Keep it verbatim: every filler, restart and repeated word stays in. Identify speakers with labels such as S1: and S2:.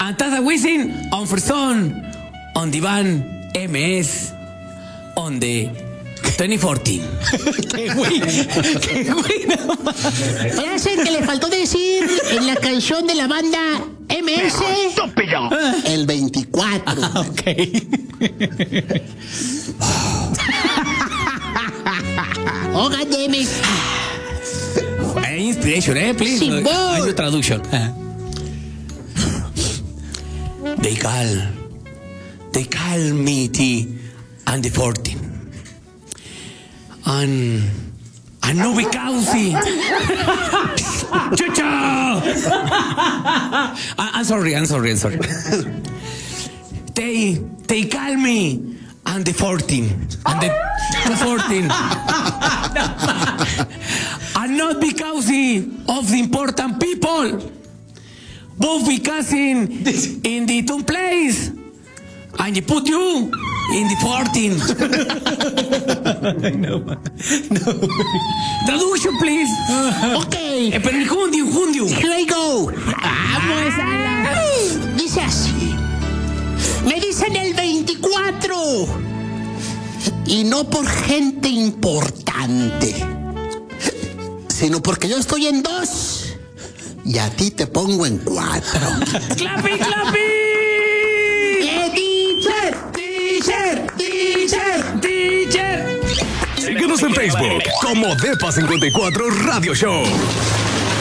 S1: Antada Wisin, on Frison, on Divan, M S, on the twenty fourteen.
S2: ¡Qué güey! ¡Qué güey! No.
S3: Parece que le faltó decir en la canción de la banda M S el veinticuatro.
S2: Ah, ok.
S3: Oh, God damn it.
S1: Inspiration, eh, please.
S3: Sí,
S1: I do traduction. They call, they call me T and the fourteen. And, and no because Chucho! I'm sorry, I'm sorry, I'm sorry. They, they call me and the fourteen, and the, the fourteen. And not because of the important people, but because in, in the two place, and you put you in the fourteen.
S2: No, no.
S1: Traduction, please.
S3: Ok.
S1: Eh, pero en jundio, en jundio.
S3: Here I go. Vamos a la... Dice así. Me dicen el veinticuatro. Y no por gente importante, sino porque yo estoy en dos y a ti te pongo en cuatro.
S1: ¡Clapi, clapi!
S3: ¡Eh, teacher! ¡Teacher! ¡Teacher!
S1: ¡Teacher!
S4: Síguenos en Facebook como Depa cincuenta y cuatro Radio Show.